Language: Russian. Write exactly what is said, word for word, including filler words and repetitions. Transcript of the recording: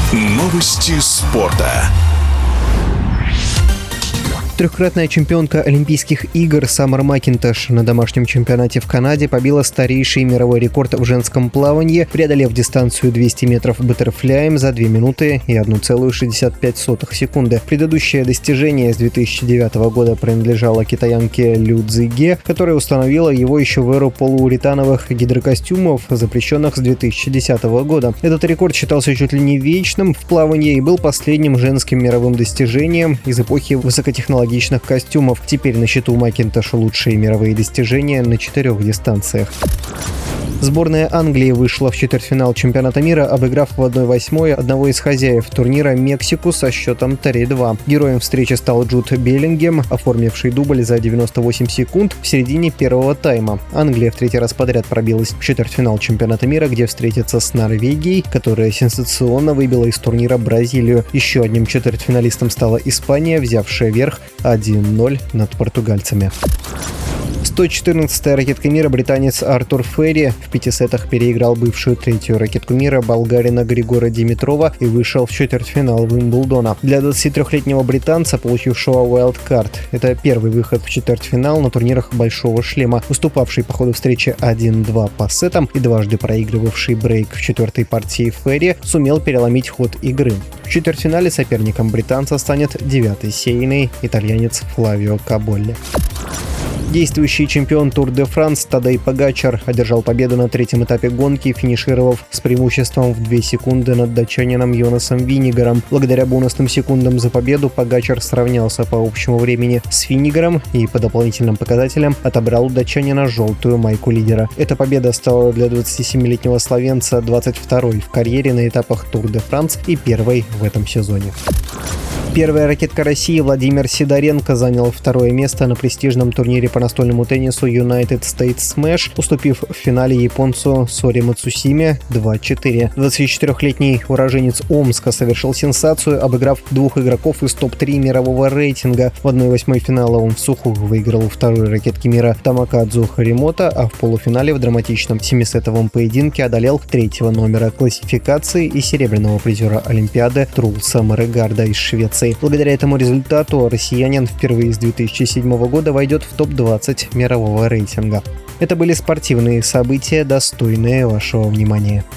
Новости спорта. Трехкратная чемпионка Олимпийских игр Самар Макинтош на домашнем чемпионате в Канаде побила старейший мировой рекорд в женском плавании, преодолев дистанцию двести метров баттерфляем за две минуты и одна целая шестьдесят пять сотых секунды. Предыдущее достижение с две тысячи девятого года принадлежало китаянке Лю Цзиге, которая установила его еще в эру полууретановых гидрокостюмов, запрещенных с две тысячи десятого года. Этот рекорд считался чуть ли не вечным в плавании и был последним женским мировым достижением из эпохи высокотехнологичных костюмов. Теперь на счету Макинтош лучшие мировые достижения на четырех дистанциях. Сборная Англии вышла в четвертьфинал чемпионата мира, обыграв в одна восьмая одного из хозяев турнира Мексику со счетом три-два. Героем встречи стал Джуд Беллингем, оформивший дубль за девяносто восемь секунд в середине первого тайма. Англия в третий раз подряд пробилась в четвертьфинал чемпионата мира, где встретится с Норвегией, которая сенсационно выбила из турнира Бразилию. Еще одним четвертьфиналистом стала Испания, взявшая верх один-ноль над португальцами. сто четырнадцатая ракетка мира британец Артур Ферри в пяти сетах переиграл бывшую третью ракетку мира болгарина Григора Димитрова и вышел в четвертьфинал Уимблдона. Для двадцатитрёхлетнего британца, получившего уайлдкарт, это первый выход в четвертьфинал на турнирах Большого шлема. Уступавший по ходу встречи один-два по сетам и дважды проигрывавший брейк в четвертой партии Ферри сумел переломить ход игры. В четвертьфинале соперником британца станет девятый сеянный итальянец Флавио Каболли. Действующий чемпион Тур де Франс Тадей Погачар одержал победу на третьем этапе гонки, финишировав с преимуществом в две секунды над датчанином Йонасом Виннигером. Благодаря бонусным секундам за победу Погачар сравнялся по общему времени с Виннигером и по дополнительным показателям отобрал у датчанина желтую майку лидера. Эта победа стала для двадцатисемилетнего словенца двадцать второй в карьере на этапах Тур де Франс и первой в этом сезоне. Первая ракетка России Владимир Сидоренко занял второе место на престижном турнире по настольному теннису United States Smash, уступив в финале японцу Сори Мацусиме два-четыре. двадцатичетырёхлетний уроженец Омска совершил сенсацию, обыграв двух игроков из топ три мирового рейтинга. В одна восьмая финала он в сухую выиграл у второй ракетки мира Тамакадзу Харимота, а в полуфинале в драматичном семисетовом поединке одолел третьего номера классификации и серебряного призера Олимпиады Трулса Морегарда из Швеции. Благодаря этому результату россиянин впервые с две тысячи седьмого года войдет в топ двадцать мирового рейтинга. Это были спортивные события, достойные вашего внимания.